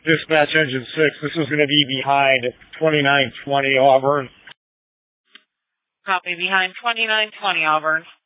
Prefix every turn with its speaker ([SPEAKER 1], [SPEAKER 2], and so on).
[SPEAKER 1] Dispatch Engine 6, this is going to be behind 2920 Auburn.
[SPEAKER 2] Copy, behind 2920 Auburn.